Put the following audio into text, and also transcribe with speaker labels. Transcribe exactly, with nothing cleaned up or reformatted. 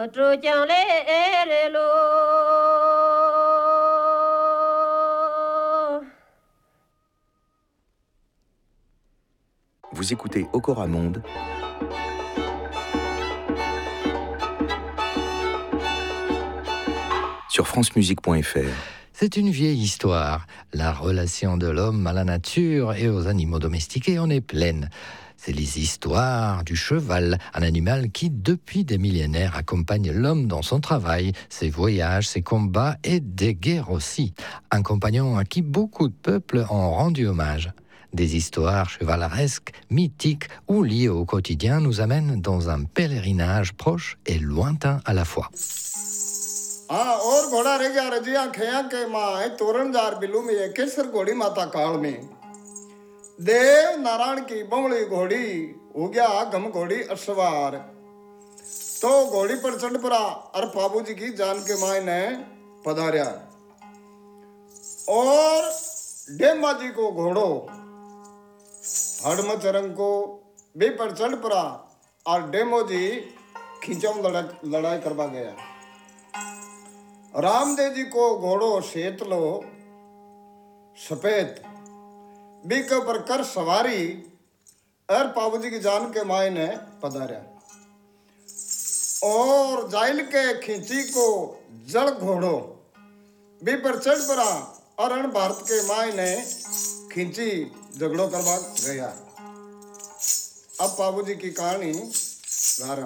Speaker 1: tro chang le re lo
Speaker 2: Vous écoutez Okoramonde sur francemusique point f r.
Speaker 3: C'est une vieille histoire. La relation de l'homme à la nature et aux animaux domestiqués en est pleine. C'est les histoires du cheval, un animal qui, depuis des millénaires, accompagne l'homme dans son travail, ses voyages, ses combats et des guerres aussi. Un compagnon à qui beaucoup de peuples ont rendu hommage. Des histoires chevaleresques, mythiques ou liées au quotidien nous amènent dans un pèlerinage proche et lointain à la fois.
Speaker 4: हाँ और घोड़ा रह गया रजिया खया के माँ तोरणदार बिलू में ये केसर घोड़ी माता काल में देव नारायण की बमड़ी घोड़ी हो गया गम घोड़ी अश्वार तो घोड़ी पर चढ़ पड़ा और बाबू जी की जान के माँ ने पधारिया और डेमा जी को घोड़ो हड़म चरंग को भी पर चढ़ पड़ा और डेमो जी खींचम लड़ाई करवा गया। रामदेव जी को घोड़ो शेतलो सफेद बीके पर कर सवारी और पाबू जी की जान के माए ने पधारा और जाइल के खींची को जड़ घोड़ो भी पर चढ़ पड़ा और अण भारत के माए ने खींची झगड़ो करवा गया। अब पाबू जी की कहानी